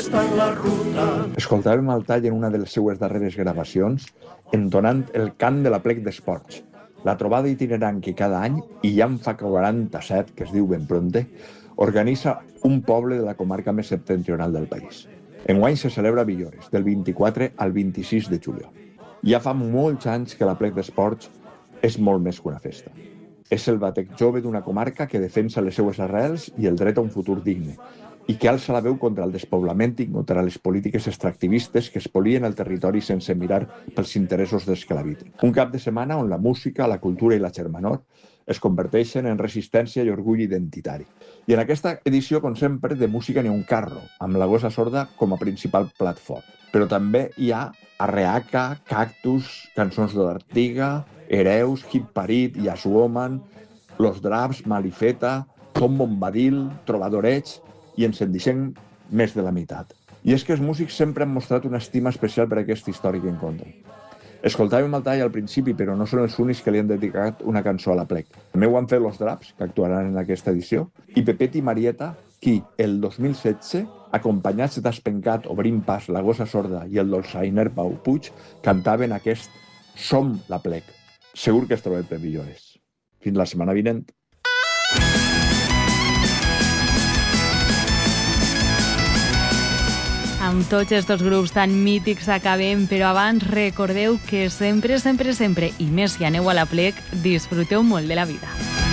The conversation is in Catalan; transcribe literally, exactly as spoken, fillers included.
està en la ruta. Escoltàvem el Tall en una de les seues darreres gravacions entonant el cant de l'Aplec d'Esports, la trobada itinerant que cada any, i ja en fa quaranta-set, que es diu ben pronte, organitza un poble de la comarca més septentrional del país. Enguany se celebra a Villores, del vint-i-quatre al vint-i-sis de juliol. Ja fa molts anys que l'Aplec d'Esports és molt més que una festa. És el batec jove d'una comarca que defensa les seues arrels i el dret a un futur digne, i que alça la veu contra el despoblament i contra les polítiques extractivistes que espolien el territori sense mirar pels interessos dels que l'habiten. Un cap de setmana on la música, la cultura i la germanor es converteixen en resistència i orgull identitari. I en aquesta edició, com sempre, de música n'hi ha un carro, amb la gossa sorda com a principal plat fort. Però també hi ha arreaca, cactus, cançons de l'Artiga, hereus, hit parit, Yes Woman, Los Draps, Malifeta, Tom Bombadil, Trobadorets, i ens en deixem més de la meitat. I és que els músics sempre han mostrat una estima especial per aquesta història que en conten. Escoltàvem el Tall al principi, però no són els únics que li han dedicat una cançó a l'Aplec. També ho han fet Los Draps, que actuaran en aquesta edició, i Pepet i Marieta, qui, el dos mil setze, acompanyats d'Espencat, Obrint Pas, La Gossa Sorda i el dolçainer Pau Puig, cantaven aquest Som l'Aplec. Segur que es trobem per Villores. Fins la setmana vinent. Amb tots estos grups tan mítics acabem, però abans recordeu que sempre, sempre, sempre, i més si aneu a l'Aplec, disfruteu molt de la vida.